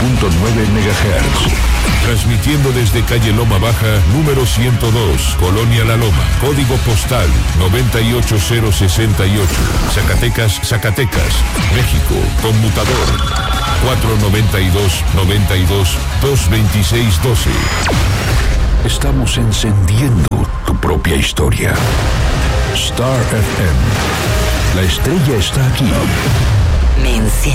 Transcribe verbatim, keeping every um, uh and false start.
punto nueve megahertz. Transmitiendo desde calle Loma Baja, número ciento dos, Colonia La Loma, código postal noventa y ocho cero sesenta y ocho, Zacatecas, Zacatecas, México, conmutador cuatro noventa y dos, noventa y dos, dos veintiséis doce. Estamos encendiendo tu propia historia. Star F M. La estrella está aquí. Me enciende.